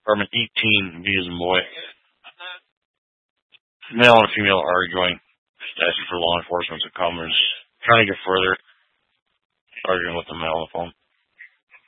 apartment 18, B as in boy. Male and female arguing, asking for law enforcement to come. Trying to get further, arguing with the male on the phone.